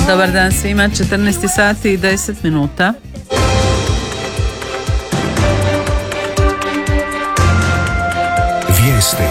Dobar dan svima, 14 sati i 10 minuta. Vijesti.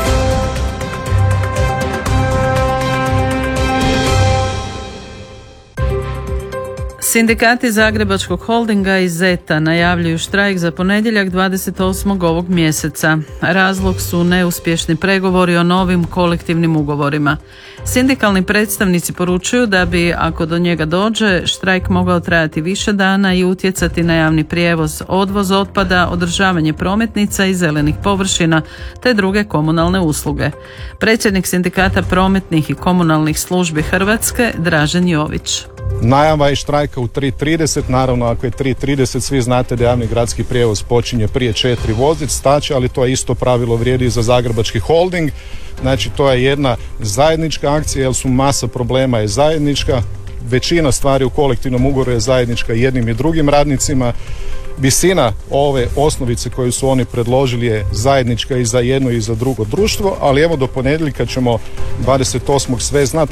Sindikati Zagrebačkog holdinga i ZET-a najavljuju štrajk za ponedjeljak 28. ovog mjeseca. Razlog su neuspješni pregovori o novim kolektivnim ugovorima. Sindikalni predstavnici poručuju da bi, ako do njega dođe, štrajk mogao trajati više dana i utjecati na javni prijevoz, odvoz otpada, održavanje prometnica i zelenih površina, te druge komunalne usluge. Predsjednik Sindikata prometnih i komunalnih službi Hrvatske, Dražen Jović. Najava je štrajka u 3:30, naravno ako je 3:30 svi znate da javni gradski prijevoz počinje prije 4 vozić staće, ali to je isto pravilo vrijedi i za Zagrebački holding. Znači to je jedna zajednička akcija jer su masa problema je zajednička, većina stvari u kolektivnom ugovoru je zajednička jednim i drugim radnicima. Visina ove osnovice koju su oni predložili je zajednička i za jedno i za drugo društvo, ali evo do ponedjeljka ćemo 28. sve znati.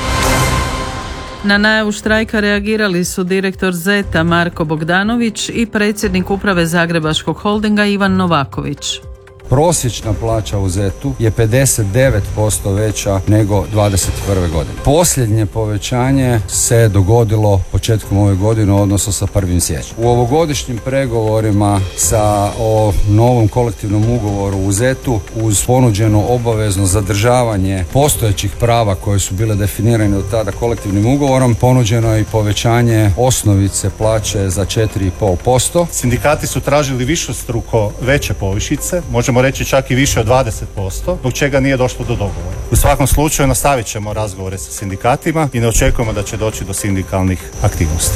Na najavu štrajka reagirali su direktor ZET-a Marko Bogdanović i predsjednik uprave Zagrebačkog holdinga Ivan Novaković. Prosječna plaća u ZET-u je 59% veća nego 2021. godine. Posljednje povećanje se dogodilo početkom ove godine, odnosno sa 1. siječnjem. U ovogodišnjim pregovorima o novom kolektivnom ugovoru u ZET-u uz ponuđeno obavezno zadržavanje postojećih prava koje su bile definirane od tada kolektivnim ugovorom, ponuđeno je i povećanje osnovice plaće za 4,5%. Sindikati su tražili višestruko veće povišice, možemo reći čak i više od 20%, zbog čega nije došlo do dogovora. U svakom slučaju nastavit ćemo razgovore sa sindikatima i ne očekujemo da će doći do sindikalnih aktivnosti.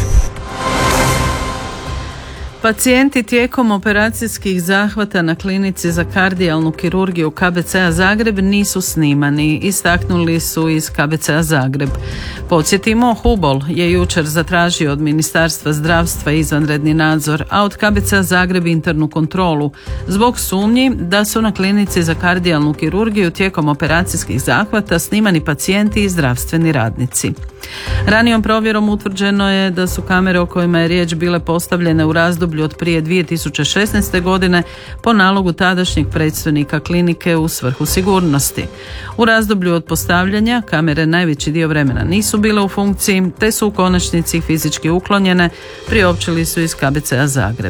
Pacijenti tijekom operacijskih zahvata na klinici za kardijalnu kirurgiju KBC-a Zagreb nisu snimani, istaknuli su iz KBC-a Zagreb. Podsjetimo, Hubol je jučer zatražio od Ministarstva zdravstva izvanredni nadzor, a od KBC-a Zagreb internu kontrolu, zbog sumnji da su na klinici za kardijalnu kirurgiju tijekom operacijskih zahvata snimani pacijenti i zdravstveni radnici. Ranijom provjerom utvrđeno je da su kamere o kojima je riječ bile postavljene u razdoblju od prije 2016. godine po nalogu tadašnjeg predstojnika klinike u svrhu sigurnosti. U razdoblju od postavljanja kamere najveći dio vremena nisu bile u funkciji, te su u konačnici fizički uklonjene, priopćili su iz KBC-a Zagreb.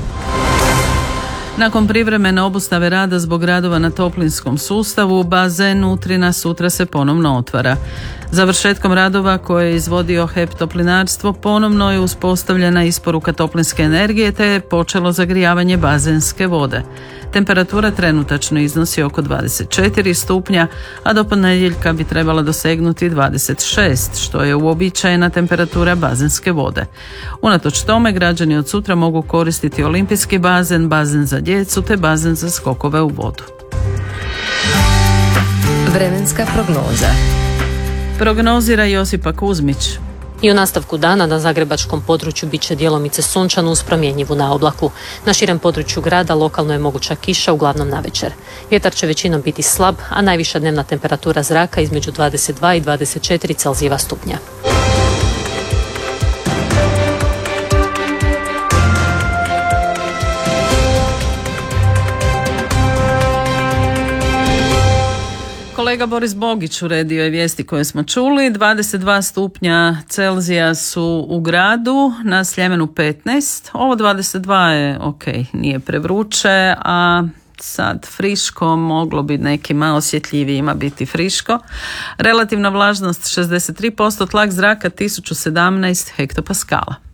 Nakon privremene obustave rada zbog radova na toplinskom sustavu, bazen Utrina sutra se ponovno otvara. Završetkom radova koje je izvodio HEP Toplinarstvo ponovno je uspostavljena isporuka toplinske energije te je počelo zagrijavanje bazenske vode. Temperatura trenutačno iznosi oko 24 stupnja, a do ponedjeljka bi trebala dosegnuti 26, što je uobičajena temperatura bazenske vode. Unatoč tome, građani od sutra mogu koristiti olimpijski bazen, bazen za djecu te bazen za skokove u vodu. Vremenska prognoza. Prognozira Josipa Kuzmić. I u nastavku dana na zagrebačkom području bit će djelomice sunčano uz promjenjivu naoblaku. Na širem području grada lokalno je moguća kiša, uglavnom navečer. Vjetar će većinom biti slab, a najviša dnevna temperatura zraka između 22 i 24 Celzijeva stupnja. Kolega Boris Bogić uredio je vijesti koje smo čuli. 22 stupnja Celzija su u gradu, na Sljemenu 15. Ovo 22 je ok, nije prevruće, a sad friško, moglo bi nekima osjetljivijima biti friško. Relativna vlažnost 63%, tlak zraka 1017 hektopaskala.